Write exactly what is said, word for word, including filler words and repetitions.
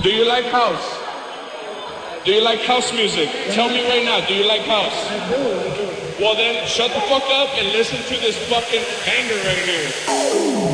Do you like house? Do you like house music? Tell me right now, do you like house? I do, I do. Well then, shut the fuck up and listen to this fucking banger right here.